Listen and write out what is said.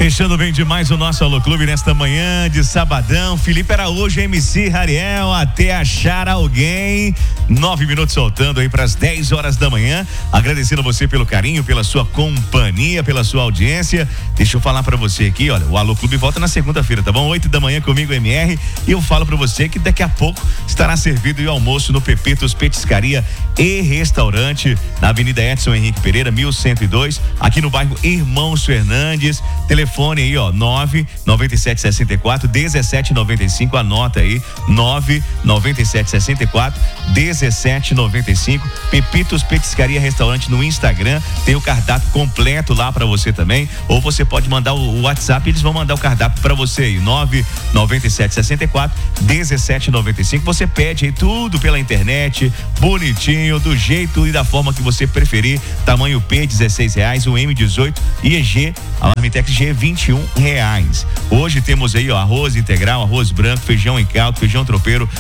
Fechando bem demais o nosso Alô Clube nesta manhã de sabadão. Felipe Araújo, MC Rariel, até achar alguém. 9 minutos soltando aí para as 10 horas da manhã. Agradecendo a você pelo carinho, pela sua companhia, pela sua audiência. Deixa eu falar para você aqui, olha, o Alô Clube volta na segunda-feira, tá bom? 8 da manhã comigo, MR. E eu falo para você que daqui a pouco estará servido o almoço no Pepitos Petiscaria e Restaurante, na Avenida Edson Henrique Pereira, 1102, aqui no bairro Irmãos Fernandes. Telefone aí, ó, 99764-1795, anota aí, 99764-1795, Pepitos Petiscaria Restaurante no Instagram, tem o cardápio completo lá pra você também, ou você pode mandar o WhatsApp, eles vão mandar o cardápio pra você aí, 99764-1795, você pede aí tudo pela internet, bonitinho, do jeito e da forma que você preferir, tamanho P, R$16, o M, 18 e EG, a Marmitex G, R$21. Hoje temos aí, ó, arroz integral, arroz branco, feijão em caldo, feijão tropeiro,